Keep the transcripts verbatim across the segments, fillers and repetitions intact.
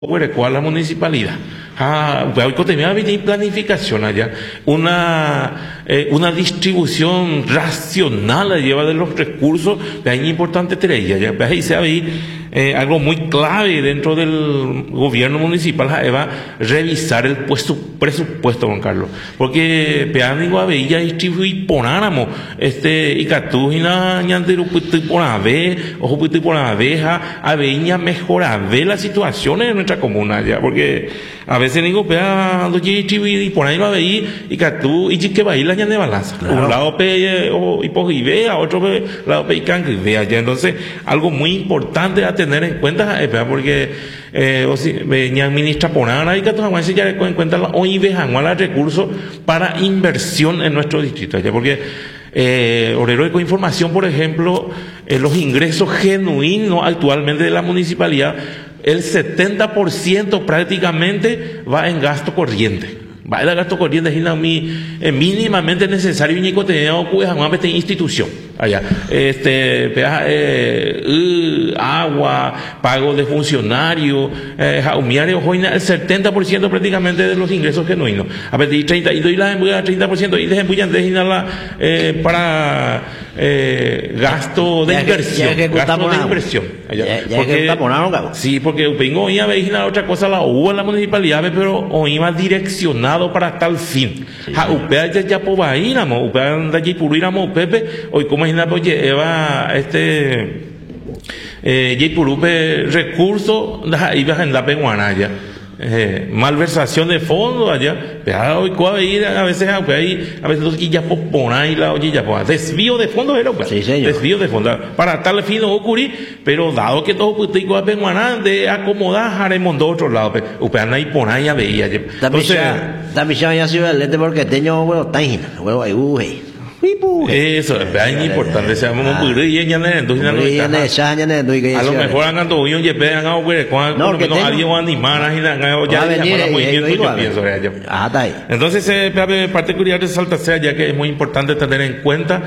¿Cuál la municipalidad? Ah, hay planificación allá, una eh, una distribución racional la lleva de los recursos, es importante tener ya, ahí se ve eh, algo muy clave dentro del gobierno municipal, va a revisar el puesto, presupuesto, Juan Carlos, porque peánigo a veía distribuir ponáramos este y catújina ñanderu puti por ave ojo puti por abeja a veía mejorar ve las situaciones en nuestra comuna ya, porque a veces digo pea ando distribuir y por ahí va a veía y catú y que va a ir la ñande balanza un lado pe o y por y vea otro pe lado pe y can que vea ya, entonces algo muy importante a tener en cuenta, eh, porque eh, o si me administra por ahora y que todos vamos a ya en cuenta hoy vejan los recursos para inversión en nuestro distrito ya, porque eh, Orero con información, por ejemplo, eh, los ingresos genuinos actualmente de la municipalidad, el setenta por ciento prácticamente va en gasto corriente. Va el gasto corriente es eh, mínimamente necesario y contenido pues a una institución allá este peaje, eh, uh, agua, pago de funcionarios, eh, el setenta por ciento prácticamente de los ingresos genuinos. A ver, treinta y la treinta por ciento y dejen la eh, para eh, gasto de inversión, gasto de inversión. Allá. Ya, ya porque, que ponado, sí, porque vengo y a ver otra cosa la hubo en la municipalidad, pero hoy iba direccionado para tal fin. Ja, upea ya ya po va ir amo, upea anda allí por ir amo Pepe, hoy como imagina pues lleva este eh ya por upe recurso da iba en la peguanaya. Eh, malversación de fondos allá, pero hoy cuál ir a veces a ahí a veces los que ya ponen la oye ya pues desvío de fondos era pues sí, desvío de fondos para tal fin no ocurrir, pero dado que todo puto igual penguaná de acomodar haremos de otro lado pues upean ahí poner ya veía entonces también ya se ve el porque tengo huevo taína huevo ahí uy eso es importante, se llama muy y ya entonces a lo mejor hagan todo y oye vean algo que cuando menos alguien va a animar y ya ya movimiento yo pienso entonces eh particular de Salta sea ya que es muy importante tener en cuenta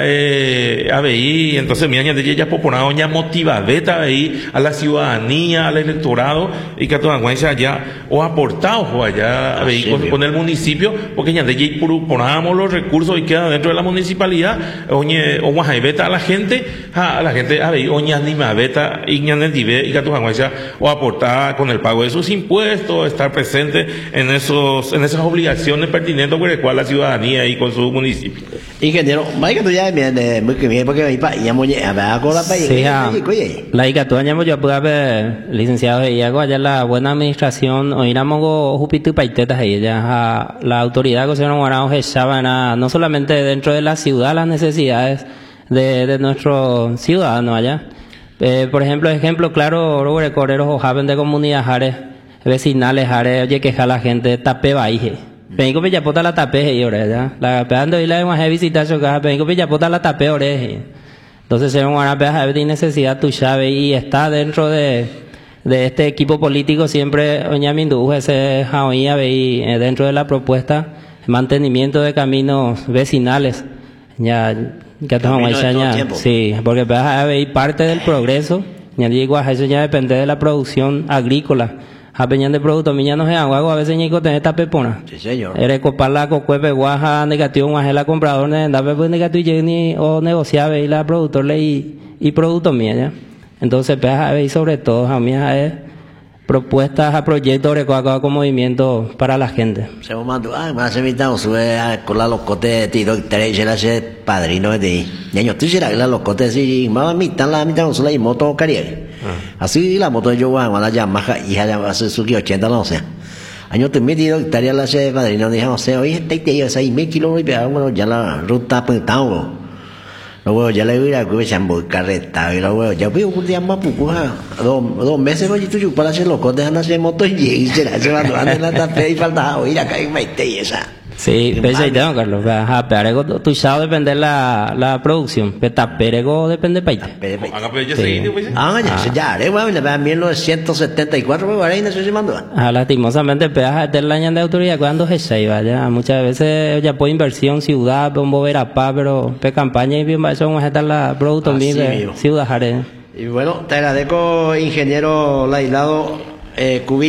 eh a ver entonces mi año de ella popular doña motivadeta ahí a la ciudadanía al electorado y que toda cuenta ya o aportado allá con el municipio porque ya de allí ponamos los recursos y queda dentro de la municipalidad oñe o beta a la gente a la gente a ver oña anima beta y ñanendive y catujanguacha o aportar con el pago de sus impuestos, estar presente en esos en esas obligaciones pertinentes con el cual la ciudadanía y con su municipio. Ingeniero, más que tú ya me muy que bien porque mi pa ya moñe a ver ahora pa sí, la ica tú ya yo puedo ver licenciado y hago allá la buena administración o iramos jupitu paitetas ahí ya la autoridad que se nos guardado sabana no solamente dentro de la ciudad las necesidades de, de nuestros ciudadanos allá. Eh, por ejemplo, ejemplo claro, correros o javen de comunidades vecinales, jare, oye, queja la gente, tape baije. Vengo que ya pota la tape y ore, ya. La peando y la hemos visitado su casa, vengo que ya pota la tape ore. Entonces, se van a pedir de necesidad tu llave y está dentro de, de este equipo político siempre, oña mindu, ese jaoía veí dentro de la propuesta mantenimiento de caminos vecinales ya que estamos ya sí porque y parte del progreso ya digo eso ya depende de la producción agrícola a peñan de producto miña no se agua a veces ni con esta pepona sí señor eres copar la cocuepe guaja negativo guaje la comprador da pepe negativo ni o negociar y la productor y y producto mía ya entonces y sobre todo a mí es propuestas a proyectos de con movimiento para la gente. Se me mandó, ah, más invitado, sube a colar los cotes de tiro y tres, ya se padrino de niño, tú serás la los cotes y mamá mitad la mitad no solo hay moto cariere. Así la moto yo voy a la Yamaha y ya va a ser Suzuki ochenta no sé. Año te metido estaría la se padrino dije, o sea, oye, te te seis mil kilómetros, bueno, ya la ruta pintado. Luego ya le voy a que se han carreta y luego ya veo un día más poco dos dos meses voy tú para hacer loco dejan hacer moto y será se va a la tape y falta oír acá en Maite y esa sí pese y tengo Carlos a perego tu chao depende la la producción peta perego depende paite haga pero ya seguido pues ah ya ya de bueno en mil novecientos setenta y cuatro pues ahí no se mandó ah lastimosamente peaje del año de autoridad cuando se iba ya muchas veces ya por inversión ciudad bombo vera pa pero pe campaña y bien eso vamos a estar la producto mi ciudad jare y bueno te agradezco ingeniero Lailado eh,